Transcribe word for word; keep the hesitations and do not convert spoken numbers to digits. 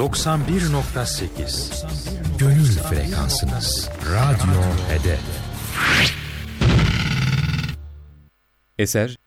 doksan bir nokta sekiz Gönül frekansınız. Radyo Hedef. Eser